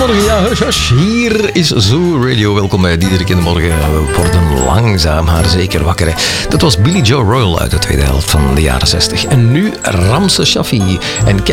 Goedemorgen, ja, hush, hush. Hier is Zoo Radio. Welkom bij Diederik in de Morgen. We worden langzaam, maar zeker wakker. Hè. Dat was Billy Joe Royal uit de tweede helft van de jaren 60. En nu Ramse Shaffi. En kijk